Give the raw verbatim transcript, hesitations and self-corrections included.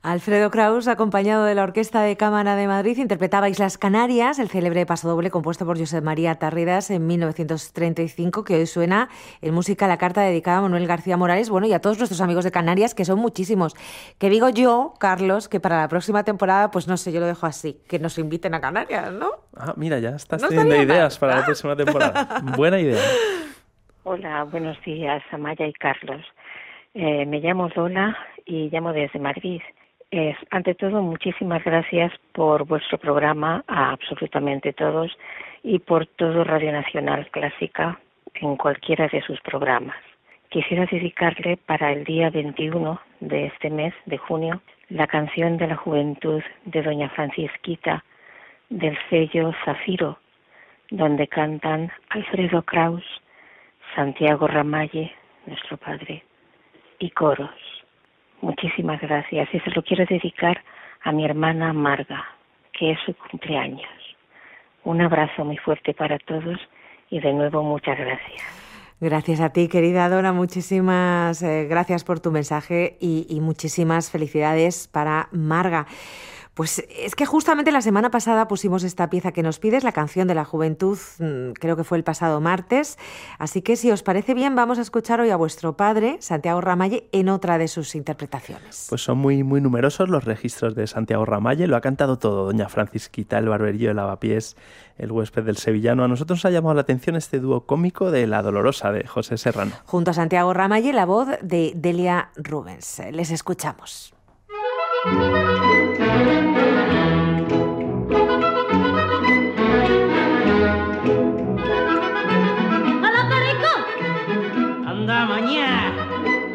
Alfredo Kraus, acompañado de la Orquesta de Cámara de Madrid, interpretabais Las Canarias, el célebre pasodoble compuesto por Josep María Tarridas en mil novecientos treinta y cinco, que hoy suena en música la carta dedicada a Manuel García Morales, bueno, y a todos nuestros amigos de Canarias, que son muchísimos. Que digo yo, Carlos, que para la próxima temporada, pues no sé, yo lo dejo así, que nos inviten a Canarias, ¿no? Ah, mira, ya estás ¿No teniendo ideas mal? para la próxima temporada. Buena idea. Hola, buenos días, Amaya y Carlos. Eh, me llamo Lola y llamo desde Madrid. Eh, ante todo, muchísimas gracias por vuestro programa a absolutamente todos y por todo Radio Nacional Clásica en cualquiera de sus programas. Quisiera dedicarle para el día veintiuno de este mes de junio la canción de la juventud de Doña Francisquita del sello Zafiro, donde cantan Alfredo Kraus, Santiago Ramalle, nuestro padre, y coros. Muchísimas gracias. Y se lo quiero dedicar a mi hermana Marga, que es su cumpleaños. Un abrazo muy fuerte para todos y de nuevo muchas gracias. Gracias a ti, querida Dora. Muchísimas eh, gracias por tu mensaje y, y muchísimas felicidades para Marga. Pues es que justamente la semana pasada pusimos esta pieza que nos pides, la canción de la juventud, creo que fue el pasado martes. Así que si os parece bien, vamos a escuchar hoy a vuestro padre, Santiago Ramalle, en otra de sus interpretaciones. Pues son muy, muy numerosos los registros de Santiago Ramalle. Lo ha cantado todo, Doña Francisquita, El barberillo de Lavapiés, El huésped del sevillano. A nosotros nos ha llamado la atención este dúo cómico de La Dolorosa, de José Serrano. Junto a Santiago Ramalle, la voz de Delia Rubens. Les escuchamos.